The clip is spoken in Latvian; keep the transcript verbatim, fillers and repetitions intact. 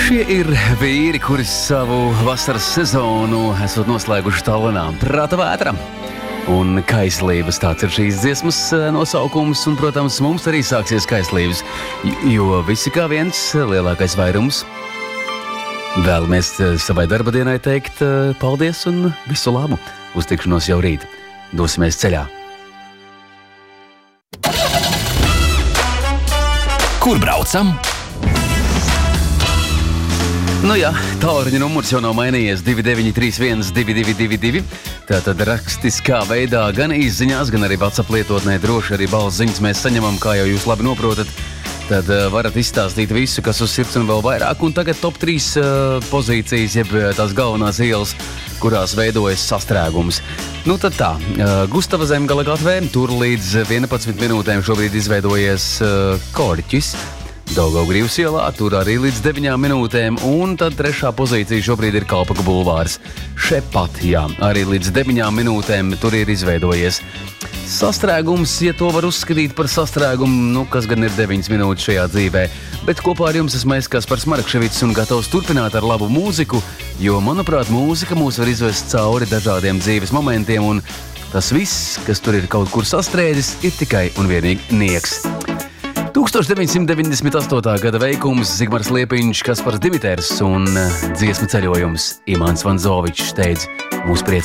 Šie ir vīri, kuri savu vasaras sezonu esot noslēguši Tallinā. Prāta vētra un kaislības, tāds ir šīs dziesmas nosaukums, un, protams, mums arī sāksies kaislības, jo visi kā viens lielākais vairums vēlamies savai darba dienai teikt paldies un visu labu. Uz tikšanos jau rīt. Dosimies ceļā. Kur braucam? Nu jā, tālruņa numurs jau nav mainījies divi deviņi trīs viens divi divi divi divi. Tātad rakstiskā veidā gan īsziņās, gan arī WhatsApp lietotnē droši arī balss ziņas mēs saņemam, kā jau jūs labi noprotat. Tad uh, varat izstāstīt visu, kas uz sirds un vēl vairāk. Un tagad top trīs uh, pozīcijas, jeb tās galvenās ielas, kurās veidojas sastrēgums. Nu tad tā, uh, Gustava Zemgala gatvē, tur līdz vienpadsmit minūtēm šobrīd izveidojies uh, Korķis. Daugavgrīvas ielā, tur arī līdz deviņām minūtēm, un tad trešā pozīcija šobrīd ir Kalpaku bulvārs. Šepat, jā, arī līdz deviņām minūtēm tur ir izveidojies sastrēgums, ja to var uzskatīt par sastrēgumu, nu, kas gan ir deviņas minūtes šajā dzīvē. Bet kopā ar jums esmu es Kaspars Markševics un gatavs turpināt ar labu mūziku, jo, manuprāt, mūzika mūs var izvest cauri dažādiem dzīves momentiem, un tas viss, kas tur ir kaut kur sastrēdis, ir tikai un vienīgi nieks. tūkstoš deviņsimt deviņdesmit astotā gada veikums Zigmars Liepiņš, Kaspars Dimiters un dziesmu ceļojums Imants Vanzovičs steidz mūs priecāt.